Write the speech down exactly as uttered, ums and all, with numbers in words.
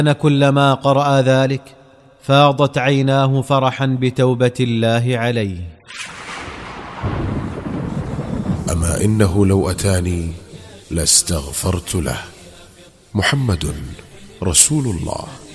كان كلما قرأ ذلك فاضت عيناه فرحا بتوبة الله عليه. أما إنه لو أتاني لاستغفرت له. محمد رسول الله.